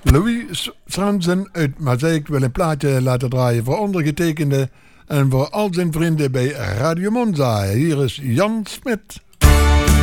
Louis Franzen uit Maaseik wil een plaatje laten draaien voor ondergetekende en voor al zijn vrienden bij Radio Monza. Hier is Jan Smit.